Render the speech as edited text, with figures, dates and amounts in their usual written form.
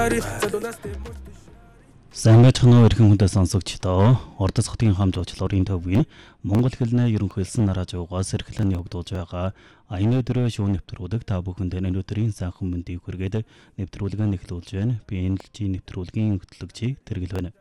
Сайн байцгаана уу эрхэм хүндэт сонсогчдоо. Ордос хотын хамт уучлалын төвийн Монгол хэлний ерөнхий хэлсэн радиогоос эрхлэн явагдуулж байгаа аяны өдрөө шүүн нэвтрүүлэг та бүхэнд өнөөдрийн сайхан мэндийг хүргээд нэвтрүүлгээ нэвтрүүлж байна. Би энэ нэвтрүүлгийн хөтлөгчийг тэргэл байна.